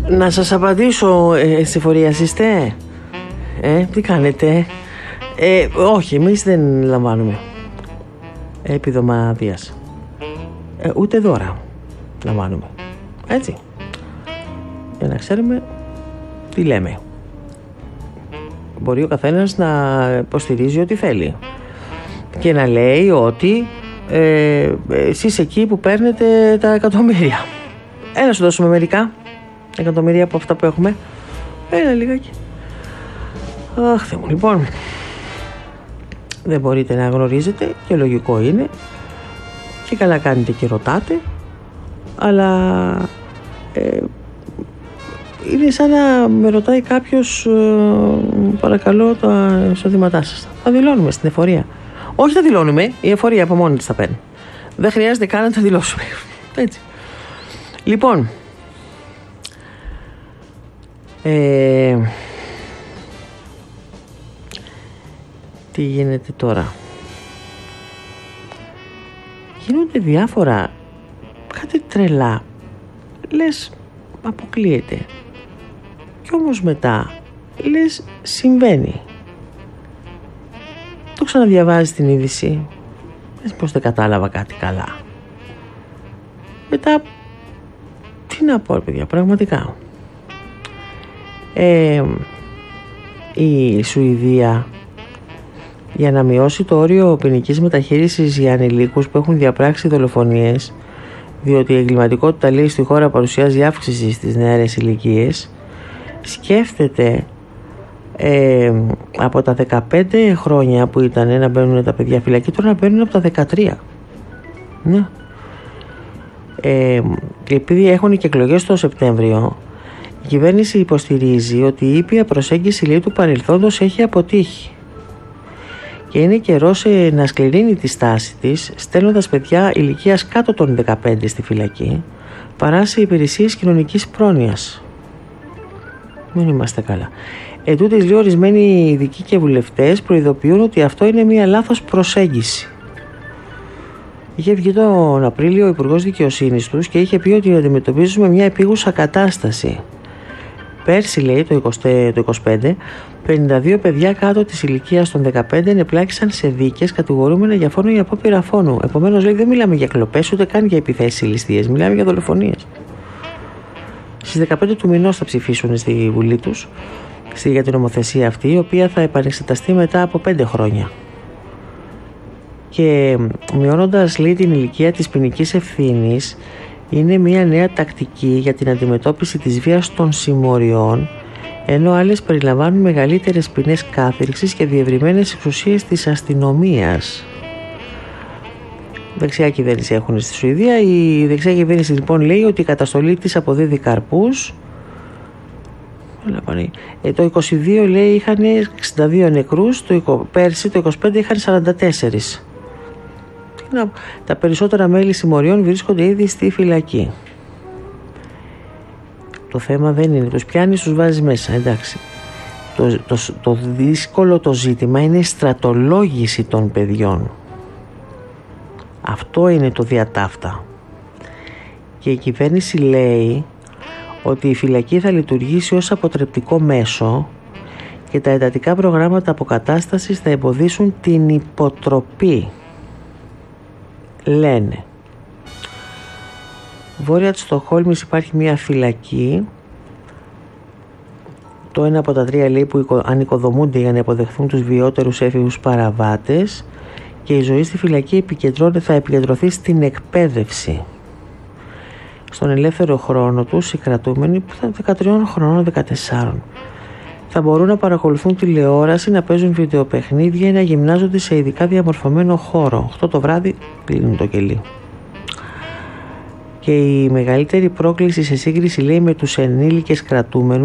Να σας απαντήσω, εφορίας είστε? Τι κάνετε? Όχι, εμείς δεν λαμβάνουμε επίδομα βίας. Ούτε δώρα λαμβάνουμε. Έτσι. Για να ξέρουμε τι λέμε. Μπορεί ο καθένας να υποστηρίζει ό,τι θέλει και να λέει ότι εσείς εκεί που παίρνετε τα εκατομμύρια, να σου δώσουμε μερικά εκατομμύρια από αυτά που έχουμε. Έλα λιγάκι. Αχ, Θεέ μου. Λοιπόν, δεν μπορείτε να γνωρίζετε και λογικό είναι και καλά κάνετε και ρωτάτε, αλλά είναι σαν να με ρωτάει κάποιος, παρακαλώ, τα εισοδήματά σας. Τα δηλώνουμε στην εφορία. Όχι, τα δηλώνουμε, η εφορία από μόνη της τα παίρνει. Δεν χρειάζεται καν να τα δηλώσουμε. Έτσι. Λοιπόν, τι γίνεται τώρα? Γίνονται διάφορα, κάτι τρελά. Λες αποκλείεται, κι όμως μετά λες συμβαίνει. Το ξαναδιαβάζεις την είδηση, λες πως δεν κατάλαβα κάτι καλά. Μετά τι να πω, παιδιά, πραγματικά. Η Σουηδία, για να μειώσει το όριο ποινικής μεταχείρισης για ανηλίκους που έχουν διαπράξει δολοφονίες, διότι η εγκληματικότητα, λέει, στη χώρα παρουσιάζει αύξηση στις νεαρές ηλικίες, σκέφτεται από τα 15 χρόνια που ήταν να μπαίνουν τα παιδιά φυλακή, τώρα να μπαίνουν από τα 13. Ναι. Και επειδή έχουν και εκλογές το Σεπτέμβριο, η κυβέρνηση υποστηρίζει ότι η ήπια προσέγγιση, λέει, του παρελθόντος έχει αποτύχει και είναι καιρός να σκληρύνει τη στάση της, στέλνοντας παιδιά ηλικίας κάτω των 15 στη φυλακή, παρά σε υπηρεσίες κοινωνικής πρόνοιας. Μην είμαστε καλά. Ετούτοις, λέει, ορισμένοι ειδικοί και βουλευτές προειδοποιούν ότι αυτό είναι μια λάθος προσέγγιση. Είχε βγει τον Απρίλιο ο Υπουργός Δικαιοσύνης τους και είχε πει ότι αντιμετωπίζουμε μια επίγουσα κατάσταση. Πέρσι, λέει, το 25, 52 παιδιά κάτω της ηλικίας των 15 ενεπλάκησαν σε δίκες κατηγορούμενα για φόνο ή απόπειρα φόνου. Επομένως, λέει, δεν μιλάμε για κλοπές ούτε καν για επιθέσεις ή ληστείες, μιλάμε για δολοφονίες. Στις 15 του μηνός θα ψηφίσουν στη Βουλή τους για την νομοθεσία αυτή, η οποία θα επανεξεταστεί μετά από 5 χρόνια. Και μειώνοντας, λέει, την ηλικία της ποινικής ευθύνης, είναι μια νέα τακτική για την αντιμετώπιση της βίας των συμμοριών, ενώ άλλες περιλαμβάνουν μεγαλύτερες ποινές κάθριξης και διευρυμένες εξουσίες της αστυνομίας. Δεξιά κυβέρνηση έχουν στη Σουηδία. Η δεξιά κυβέρνηση, λοιπόν, λέει ότι η καταστολή της αποδίδει καρπούς. Το 22, λέει, είχαν 62 νεκρούς, πέρσι το 25 είχαν 44. Τα περισσότερα μέλη συμμοριών βρίσκονται ήδη στη φυλακή. Το θέμα δεν είναι, τους πιάνεις, τους βάζεις μέσα, εντάξει. Το δύσκολο το ζήτημα είναι η στρατολόγηση των παιδιών. Αυτό είναι το διατάφτα. Και η κυβέρνηση λέει ότι η φυλακή θα λειτουργήσει ως αποτρεπτικό μέσο και τα εντατικά προγράμματα αποκατάστασης θα εμποδίσουν την υποτροπή. Λένε. Βόρεια της Στοκχόλμης υπάρχει μια φυλακή. Το ένα από τα 3, λέει, που ανοικοδομούνται για να υποδεχθούν τους βιότερους έφηβους παραβάτες, και η ζωή στη φυλακή θα επικεντρωθεί στην εκπαίδευση. Στον ελεύθερο χρόνο τους οι κρατούμενοι, που ήταν 13 χρονών, 14, θα μπορούν να παρακολουθούν τηλεόραση, να παίζουν βιντεοπαιχνίδια ή να γυμνάζονται σε ειδικά διαμορφωμένο χώρο. 8 το βράδυ κλείνουν το κελί. Και η μεγαλύτερη πρόκληση σε σύγκριση, λέει, με τους ενήλικες κρατούμενους